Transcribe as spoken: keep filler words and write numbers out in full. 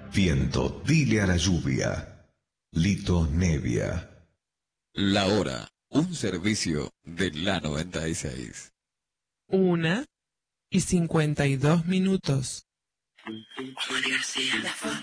Viento, dile a la lluvia. Lito Nevia. La hora, un servicio de la noventa y seis. Una y cincuenta y dos minutos.